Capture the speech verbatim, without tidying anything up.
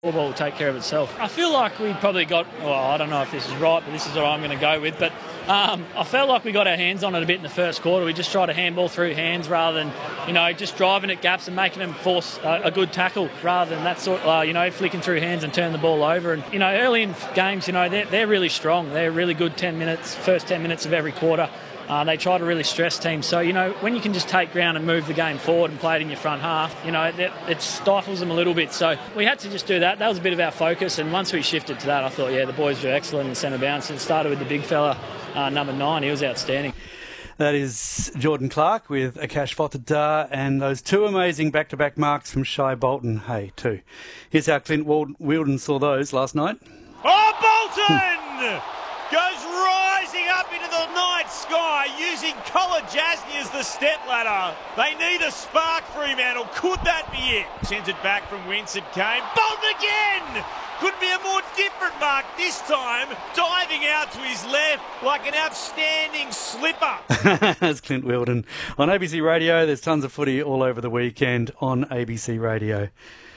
Football will take care of itself. I feel like we probably got, well, I don't know if this is right, but this is what I'm going to go with, but um, I felt like we got our hands on it a bit in the first quarter. We just tried to handball through hands rather than, you know, just driving at gaps and making them force a, a good tackle rather than that sort, uh, you know, flicking through hands and turn the ball over. And, you know, early in games, you know, they're, they're really strong. They're really good ten minutes, first ten minutes of every quarter. Uh, they try to really stress teams. So, you know, when you can just take ground and move the game forward and play it in your front half, you know, that, it stifles them a little bit. So we had to just do that. That was a bit of our focus. And once we shifted to that, I thought, yeah, the boys were excellent in centre bounce. It started with the big fella, uh, number nine. He was outstanding. That is Jordan Clark with Akash Votadar and those two amazing back-to-back marks from Shai Bolton. Hey, too. Here's how Clint Wheeldon saw those last night. Oh, Bolton! Goes rising up into the night sky using Collar Jasny as the step ladder. They need a spark, Fremantle. Could that be it? Sends it back from whence it came. Bolton again! Couldn't be a more different mark this time. Diving out to his left like an outstanding slipper. That's Clint Wheeldon. On A B C Radio, there's tons of footy all over the weekend on A B C Radio.